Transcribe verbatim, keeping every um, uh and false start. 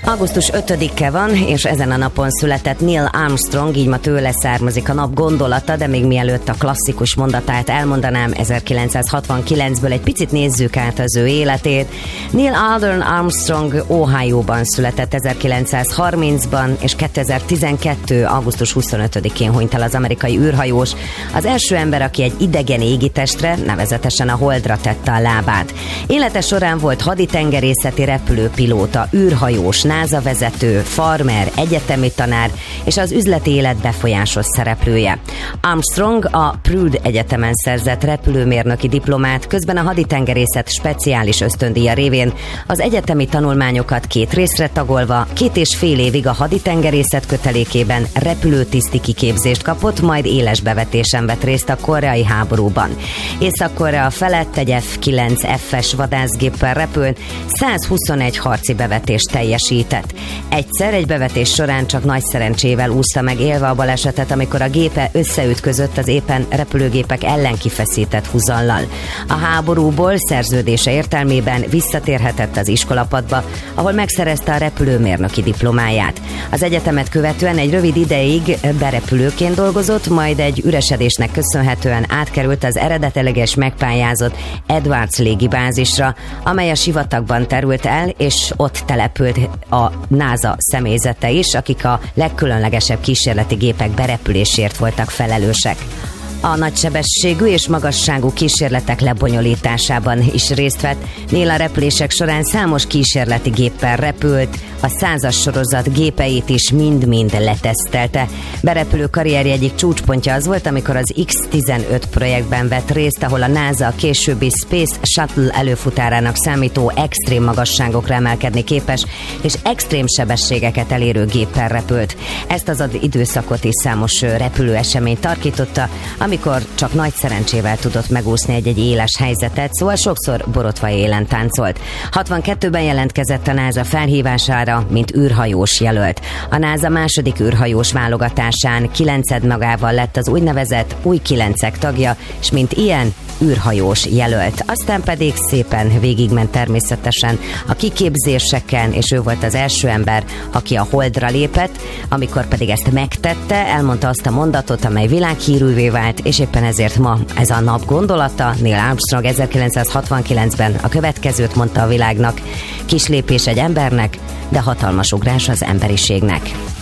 augusztus ötödike van, és ezen a napon született Neil Armstrong, így ma tőle származik a nap gondolata, de még mielőtt a klasszikus mondatát elmondanám, ezerkilencszázhatvankilencből egy picit nézzük át az ő életét. Neil Alden Armstrong Ohioban született ezerkilencszázharmincban, és kétezer-tizenkettő. augusztus huszonötödikén hunyt el az amerikai űrhajós, az első ember, aki egy idegen égitestre, nevezetesen a Holdra tette a lábát. Élete során volt haditengerészeti repülőpilóta, űrhajós, NASA vezető, farmer, egyetemi tanár és az üzleti élet befolyásos szereplője. Armstrong a Purdue Egyetemen szerzett repülőmérnöki diplomát, közben a haditengerészet speciális ösztöndíja révén az egyetemi tanulmányokat két részre tagolva, két és fél évig a haditengerészet kötelékében repülőtiszti kiképzést kapott, majd éles bevetésen vett részt a koreai háborúban. Észak-Korea felett egy ef kilenc ef-es vadászgéppel repült, százhuszonegy harci bevetést teljesített. Egyszer egy bevetés során csak nagy szerencsével úszta meg élve a balesetet, amikor a gépe összeütközött az éppen repülőgépek ellen kifeszített húzallal. A háborúból szerződése értelmében visszatérhetett az iskolapadba, ahol megszerezte a repülőmérnöki diplomáját. Az egyetemet követően egy rövid ideig berepülőként dolgozott, majd egy üresedésnek köszönhetően átkerült az eredetileg megpályázott Edwards légibázisra, amely a sivatagban terült el, és ott települt a NASA személyzete is, akik a legkülönlegesebb kísérleti gépek berepülésért voltak felelősek. A nagysebességű és magasságú kísérletek lebonyolításában is részt vett. Neil a repülések során számos kísérleti géppel repült, a százas sorozat gépeit is mind-mind letesztelte. Berepülő karrierje egyik csúcspontja az volt, amikor az iksz tizenöt projektben vett részt, ahol a NASA későbbi Space Shuttle előfutárának számító extrém magasságokra emelkedni képes és extrém sebességeket elérő géppel repült. Ezt az időszakot is számos repülőesemény tarkította, amikor csak nagy szerencsével tudott megúszni egy-egy éles helyzetet, szóval sokszor borotva élen táncolt. hatvankettőben jelentkezett a NASA felhívására, mint űrhajós jelölt. A NASA második űrhajós válogatásán kilenced magával lett az úgynevezett új kilencek tagja, és mint ilyen űrhajós jelölt. Aztán pedig szépen végigment természetesen a kiképzéseken, és ő volt az első ember, aki a Holdra lépett. Amikor pedig ezt megtette, elmondta azt a mondatot, amely világhírűvé vált, és éppen ezért ma ez a nap gondolata. Neil Armstrong ezerkilencszázhatvankilencben a következőt mondta a világnak: kis lépés egy embernek, de hatalmas ugrás az emberiségnek.